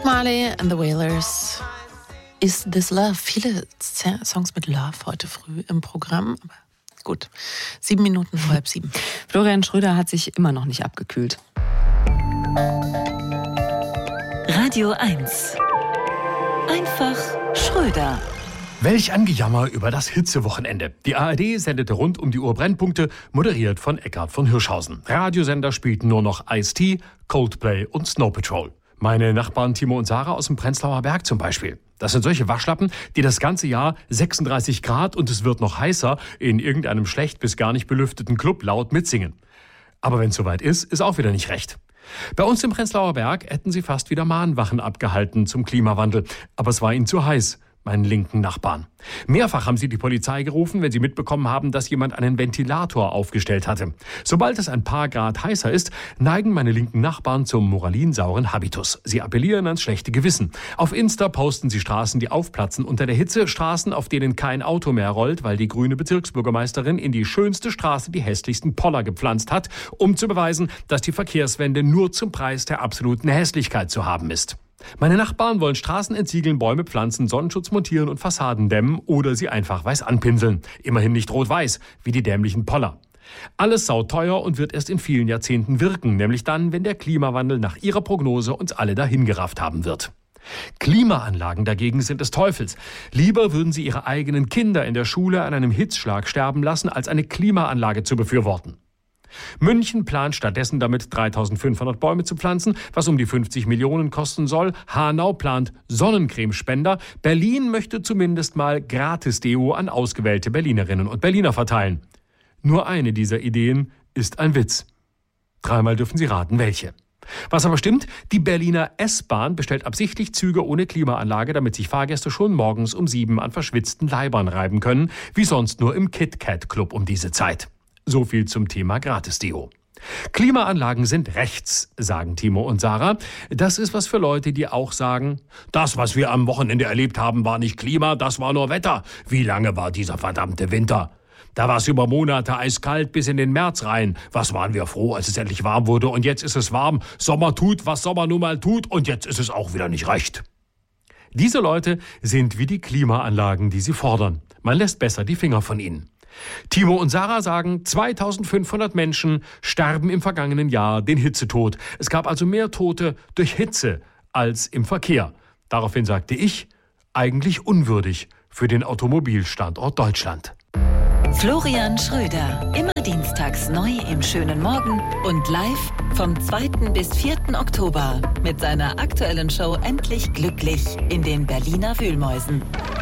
Bob Marley and the Wailers. Is This Love? Viele Songs mit Love heute früh im Programm. Aber gut, 7 Minuten vor 6:30. Florian Schröder hat sich immer noch nicht abgekühlt. Radio 1. Einfach Schröder. Welch ein Gejammer über das Hitzewochenende. Die ARD sendete rund um die Uhr Brennpunkte, moderiert von Eckhard von Hirschhausen. Radiosender spielten nur noch Ice-T, Coldplay und Snow Patrol. Meine Nachbarn Timo und Sarah aus dem Prenzlauer Berg zum Beispiel. Das sind solche Waschlappen, die das ganze Jahr 36 Grad und es wird noch heißer in irgendeinem schlecht bis gar nicht belüfteten Club laut mitsingen. Aber wenn es soweit ist, ist auch wieder nicht recht. Bei uns im Prenzlauer Berg hätten sie fast wieder Mahnwachen abgehalten zum Klimawandel. Aber es war ihnen zu heiß, meinen linken Nachbarn. Mehrfach haben sie die Polizei gerufen, wenn sie mitbekommen haben, dass jemand einen Ventilator aufgestellt hatte. Sobald es ein paar Grad heißer ist, neigen meine linken Nachbarn zum moralinsauren Habitus. Sie appellieren ans schlechte Gewissen. Auf Insta posten sie Straßen, die aufplatzen unter der Hitze, Straßen, auf denen kein Auto mehr rollt, weil die grüne Bezirksbürgermeisterin in die schönste Straße die hässlichsten Poller gepflanzt hat, um zu beweisen, dass die Verkehrswende nur zum Preis der absoluten Hässlichkeit zu haben ist. Meine Nachbarn wollen Straßen entsiegeln, Bäume pflanzen, Sonnenschutz montieren und Fassaden dämmen oder sie einfach weiß anpinseln. Immerhin nicht rot-weiß, wie die dämlichen Poller. Alles sauteuer und wird erst in vielen Jahrzehnten wirken, nämlich dann, wenn der Klimawandel nach ihrer Prognose uns alle dahingerafft haben wird. Klimaanlagen dagegen sind des Teufels. Lieber würden sie ihre eigenen Kinder in der Schule an einem Hitzschlag sterben lassen, als eine Klimaanlage zu befürworten. München plant stattdessen damit 3.500 Bäume zu pflanzen, was um die 50 Millionen kosten soll. Hanau plant Sonnencremespender. Berlin möchte zumindest mal Gratis-Deo an ausgewählte Berlinerinnen und Berliner verteilen. Nur eine dieser Ideen ist ein Witz. 3-mal dürfen Sie raten, welche. Was aber stimmt, die Berliner S-Bahn bestellt absichtlich Züge ohne Klimaanlage, damit sich Fahrgäste schon morgens um 7 an verschwitzten Leibern reiben können, wie sonst nur im KitKat-Club um diese Zeit. So viel zum Thema Gratis-Deo. Klimaanlagen sind rechts, sagen Timo und Sarah. Das ist was für Leute, die auch sagen, das, was wir am Wochenende erlebt haben, war nicht Klima, das war nur Wetter. Wie lange war dieser verdammte Winter? Da war es über Monate eiskalt bis in den März rein. Was waren wir froh, als es endlich warm wurde und jetzt ist es warm. Sommer tut, was Sommer nun mal tut und jetzt ist es auch wieder nicht recht. Diese Leute sind wie die Klimaanlagen, die sie fordern. Man lässt besser die Finger von ihnen. Timo und Sarah sagen, 2.500 Menschen starben im vergangenen Jahr den Hitzetod. Es gab also mehr Tote durch Hitze als im Verkehr. Daraufhin sagte ich, eigentlich unwürdig für den Automobilstandort Deutschland. Florian Schröder, immer dienstags neu im schönen Morgen und live vom 2. bis 4. Oktober mit seiner aktuellen Show Endlich glücklich in den Berliner Wühlmäusen.